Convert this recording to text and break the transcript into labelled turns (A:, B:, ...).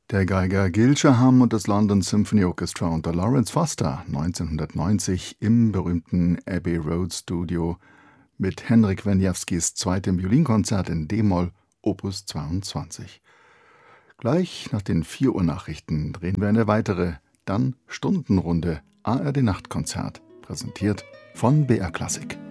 A: Der Geiger Gil Shaham und das London Symphony Orchestra unter Lawrence Foster 1990 im berühmten Abbey Road Studio mit Henryk Wieniawskis zweitem Violinkonzert in d-Moll Opus 22. Gleich nach den 4 Uhr Nachrichten drehen wir eine weitere, dann Stundenrunde ARD Nachtkonzert, präsentiert von BR Klassik.